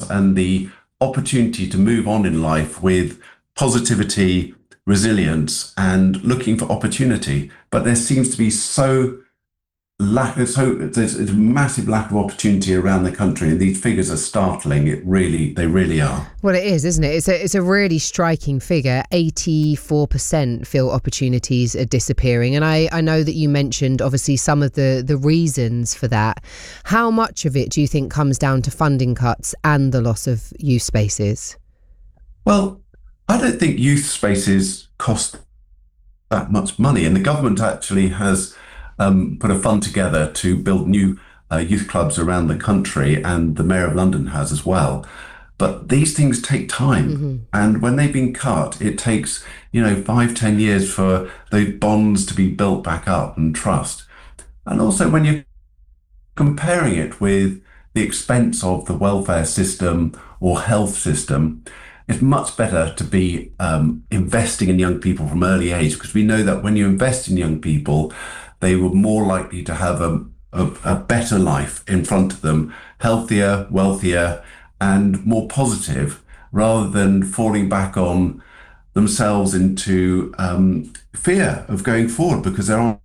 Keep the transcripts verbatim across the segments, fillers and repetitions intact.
and the opportunity to move on in life with positivity, resilience, and looking for opportunity. But there seems to be so lack so there's a massive lack of opportunity around the country, and these figures are startling. It really, they really are. Well, it is, isn't it? It's a it's a really striking figure. eighty-four percent feel opportunities are disappearing, and I I know that you mentioned obviously some of the the reasons for that. How much of it do you think comes down to funding cuts and the loss of youth spaces? Well, I don't think youth spaces cost that much money, and the government actually has um, put a fund together to build new uh, youth clubs around the country, and the Mayor of London has as well. But these things take time, mm-hmm. and when they've been cut, it takes you know five, ten years for those bonds to be built back up and trust. And also, when you're comparing it with the expense of the welfare system or health system, it's much better to be um, investing in young people from early age, because we know that when you invest in young people, they were more likely to have a, a, a better life in front of them, healthier, wealthier, and more positive, rather than falling back on themselves into um, fear of going forward because there aren't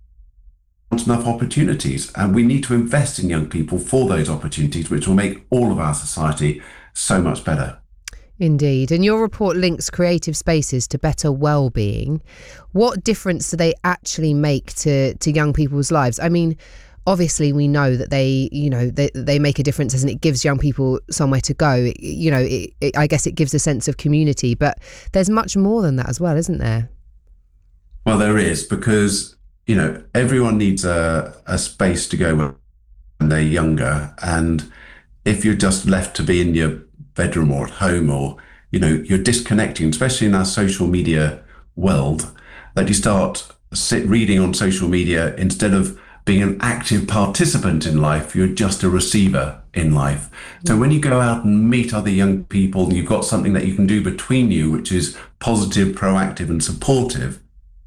enough opportunities. And we need to invest in young people for those opportunities, which will make all of our society so much better. Indeed. And your report links creative spaces to better well-being. What difference do they actually make to, to young people's lives? I mean, obviously we know that they, you know, they, they make a difference, and it gives young people somewhere to go. It, you know, it, it, I guess it gives a sense of community, but there's much more than that as well, isn't there? Well, there is, because, you know, everyone needs a, a space to go when they're younger. And if you're just left to be in your bedroom or at home, or you know you're disconnecting, especially in our social media world, that you start sit reading on social media instead of being an active participant in life. You're just a receiver in life. So when you go out and meet other young people, you've got something that you can do between you, which is positive, proactive, and supportive.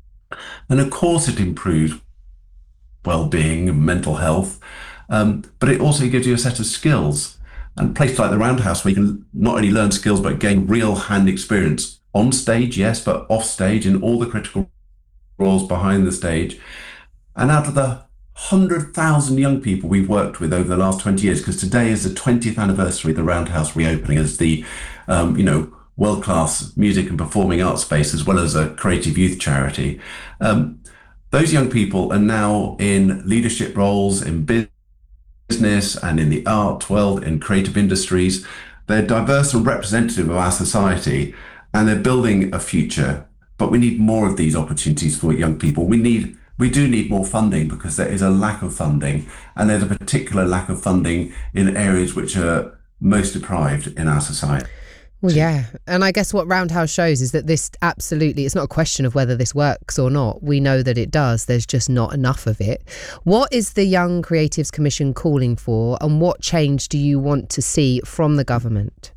And of course it improves well-being and mental health, um, but it also gives you a set of skills. And places like the Roundhouse, where you can not only learn skills, but gain real hand experience on stage, yes, but off stage, in all the critical roles behind the stage. And out of the one hundred thousand young people we've worked with over the last twenty years, because today is the twentieth anniversary of the Roundhouse reopening as the, um, you know, world-class music and performing arts space, as well as a creative youth charity. Um, those young people are now in leadership roles, in business, business and in the art world, in creative industries. They're diverse and representative of our society, and they're building a future. But we need more of these opportunities for young people. We need, we do need more funding, because there is a lack of funding, and there's a particular lack of funding in areas which are most deprived in our society. Well, yeah. And I guess what Roundhouse shows is that this absolutely, it's not a question of whether this works or not. We know that it does. There's just not enough of it. What is the Young Creatives Commission calling for, and what change do you want to see from the government?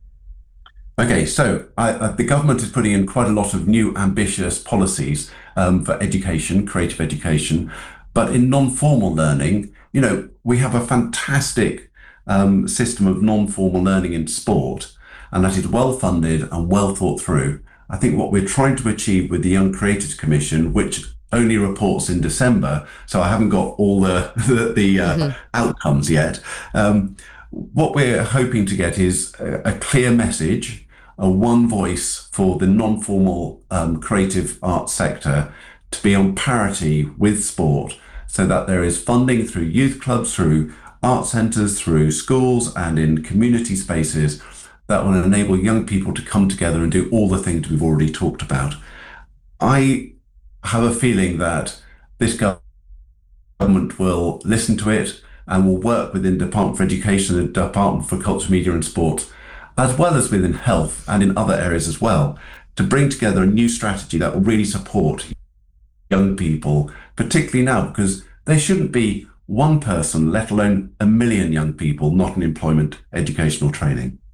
Okay, so I, uh, the government is putting in quite a lot of new ambitious policies um, for education, creative education. But in non-formal learning, you know, we have a fantastic um, system of non-formal learning in sport, and that is well funded and well thought through. I think what we're trying to achieve with the Young Creatives Commission, which only reports in December, so I haven't got all the the, the uh, mm-hmm. outcomes yet. Um, what we're hoping to get is a, a clear message, a one voice for the non-formal um, creative arts sector to be on parity with sport, so that there is funding through youth clubs, through art centres, through schools, and in community spaces that will enable young people to come together and do all the things we've already talked about. I have a feeling that this government will listen to it and will work within Department for Education and Department for Culture, Media and Sport, as well as within health and in other areas as well, to bring together a new strategy that will really support young people, particularly now, because there shouldn't be one person, let alone a million young people not in employment, educational training.